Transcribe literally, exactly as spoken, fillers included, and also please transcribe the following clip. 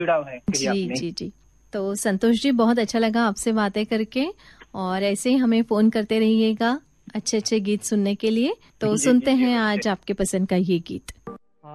जुड़ाव है जी जी जी। तो संतोष जी, बहुत अच्छा लगा आपसे बातें करके, और ऐसे ही हमें फोन करते रहिएगा अच्छे अच्छे गीत सुनने के लिए। तो जी, सुनते जी, जी, हैं ओके। आज आपके पसंद का ये गीत।